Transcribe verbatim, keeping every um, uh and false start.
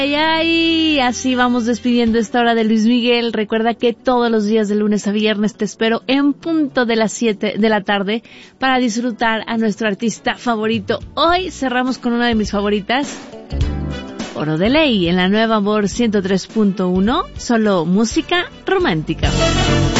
Ay, ay, así vamos despidiendo esta hora de Luis Miguel. Recuerda que todos los días de lunes a viernes te espero en punto de las siete de la tarde para disfrutar a nuestro artista favorito. Hoy cerramos con una de mis favoritas, Oro de Ley, en la Nueva Amor ciento tres punto uno, solo música romántica.